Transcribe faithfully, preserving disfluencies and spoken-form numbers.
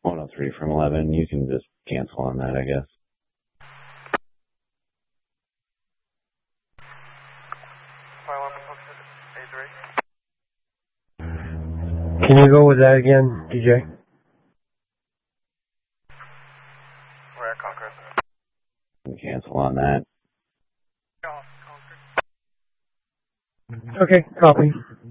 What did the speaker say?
one oh three from eleven. You can just cancel on that, I guess. Can you go with that again, D J? We're at Concord. You can cancel on that. Okay, copy.